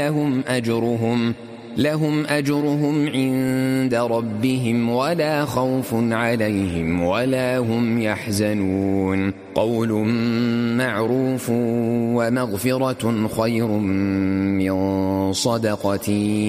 لهم أجرهم عند ربهم ولا خوف عليهم ولا هم يحزنون قول معروف ومغفرة خير من صدقة